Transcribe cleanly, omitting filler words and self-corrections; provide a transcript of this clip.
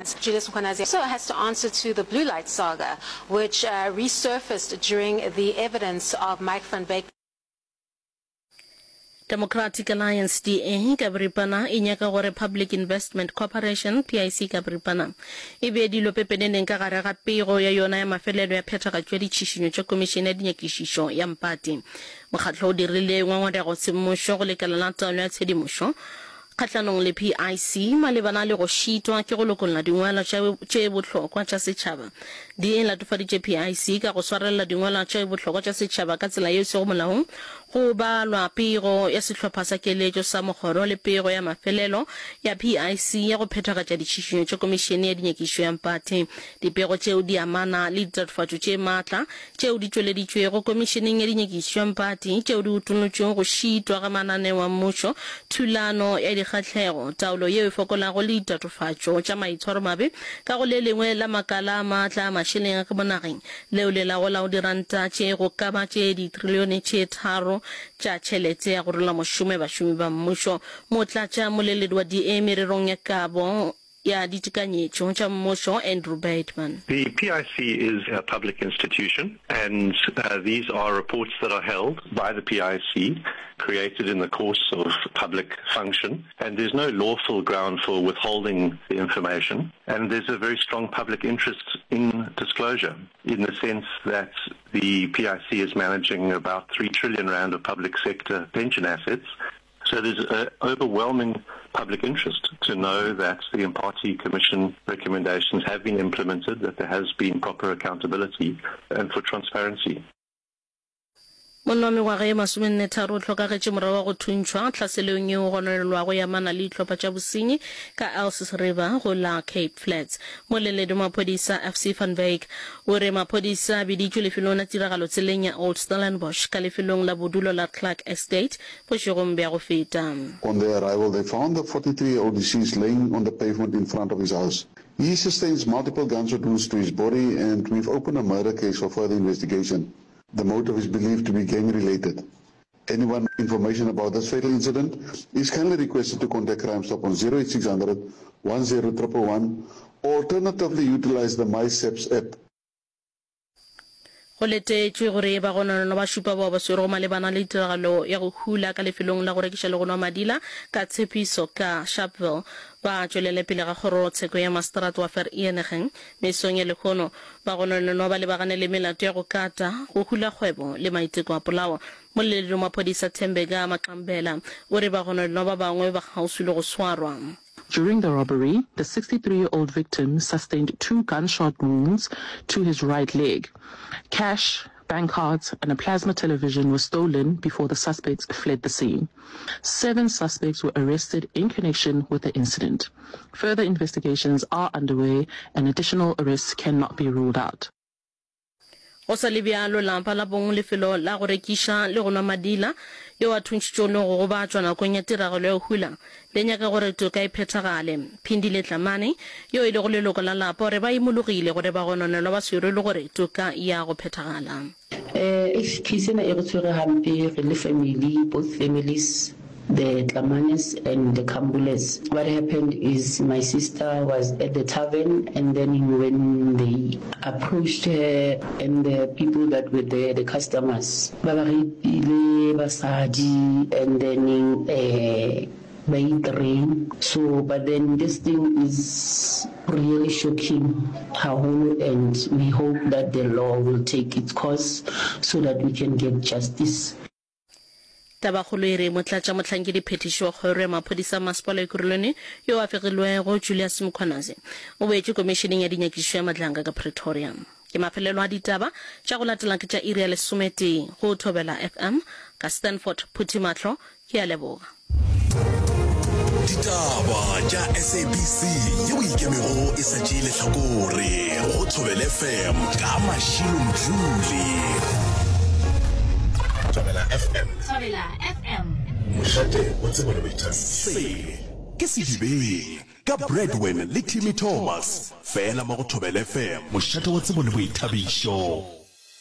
that Julius Mkhwanazi also has to answer to the Blue Light saga, which resurfaced during the evidence of Mike van Wyk. Democratic Alliance DA Gabripana inyaka go Republic Investment Corporation PIC Gabripana ebe dilo pepeneng ka gare ga pego ya yona ya mafelelo ya phethagatso ya ditšhišinyo tša komišene ya dinyakišišo ya mpati mokgatlo o dirile ngwangwada go semmušo go lekala la taolo ya tshedimošo kgatlanong le PIC malebana le go šitwa ke go lokolla dingwala tše bohlokwa tša setšhaba di latofaditše PIC ka go swarelela dingwala tše bohlokwa tša setšhaba ka tsela yeo se go molaong go balwa pego ya sehlopha sa keletšo sa mogoro le pego ya mafelelo ya PIC ya go phethagatša ditšhišinyo tša komišene ya dinyakišo ya mpate dipego tšeo di amana le ditatofatšo tše maatla tšeo di tšweleditšwego komišeneng ya dinyakišo ya mpate tšeo di utunotšwego go šitwa ga mananeo a mmušo thulano ya dikgahlego taolo yeo e fokolago le ditatofatšo tša maitshwaro mabe ka go le lengwe la makala a maatla a mašeleng ka monageng leo le lago la go diranta tše go kaba tše ditrilione tše 3 tša tšhelete ya go rola mošome bašomi ba mmušo motlatša moleledi wa DA mererong ya kabo ya ditekanyetšo tša mmušo Andrew Bateman. The PIC is a public institution, and these are reports that are held by the PIC, created in the course of public function, and there's no lawful ground for withholding the information, and there's a very strong public interest in disclosure, in the sense that the PIC is managing about 3 trillion rand of public sector pension assets. So there's an overwhelming public interest to know that the Party Commission recommendations have been implemented, that there has been proper accountability, and for transparency. Monomi wa ge masumenne tharo o tlhokagetše morago wa go thuntšhwa tlhaselong yeo go gonelelwago ya mana le dihlopha tša bosenyi ka Elsis River go la Cape Flats moleledi maphodisa FC van Wyk o re maphodisa a biditšwe lefelong la tiragalo tseleng ya Old Stellenbosch ka lefelong la bodulo la Clark Estate bošegong bja go feta. On their arrival, they found the 43-year-old deceased laying on the pavement in front of his house. He sustains multiple gunshot wounds to his body, and we've opened a murder case for further investigation. The motive is believed to be gang-related. Anyone with information about this fatal incident is kindly requested to contact Crime Stop on 08600 10111 or alternatively utilize the MySEPS app. Go letetšwe gore ba gonana ba šupa ba ba swere go malebana le tiragalo ya go hula ka lefelong la go rekiša le go nwa madila ka tshepiso ka Sharpeville ba tšwelele pele ga kgorotsheko ya mastrato wa Vereeniging mesong ya lekgono ba gonana ba lebagane le melato ya go kata go hula kgwebo le maiteko a polao moleledi wa maphodisa Thembeka Maqambela o re ba gonana ba bangwe ba gauswi le go swarwa. During the robbery, the 63-year-old victim sustained 2 gunshot wounds to his right leg. Cash, bank cards, and a plasma television were stolen before the suspects fled the scene. 7 suspects were arrested in connection with the incident. Further investigations are underway, and additional arrests cannot be ruled out. O sa le bjalo lampa la bong lefelo la go rekiša le go nwa madila yo a thuntšitšone go ba tšwa nakong ya tiragalo ya hula le nyaka gore toka e phethagale Phindile Dlamane yo e le go leloko la lapa gore ba imologile gore ba gononelwa ba swere le gore toka ya go phethagala. If kisena e re tshwere hampe re le family, both families, the Dlamanes and the Kambules. What happened is my sister was at the tavern, and then when they approached her and the people that were there, the customers, basadi, and then by rain. So, but then this thing is really shocking, Haholo, and we hope that the law will take its course so that we can get justice. Tabakgolo e re motlatša motlhankedi phetiši wa kgoro ya maphodisa masepala Ekurhuleni yo a fegilwego Julius Mkhwanazi o boetše komišeneng ya dinyakišo ya Madlanka ka Pretoria. Ke mafelelo a ditaba tša go latelang ke tša iri ya 11 go Thobela FM ka Stanford Phutimatlo ke a leboga. Ditaba tša SABC yeo ikemego e sa tšee lehlakore go Thobela FM ka Mashilo Mdluli. Thobela FM. Thobela FM. Mošate o tsebo le boithabišo. Ke sedibeng ka Bradwin le Timmy Thomas. Fela mo go Thobela FM. Mošate o tsebo le boithabišo.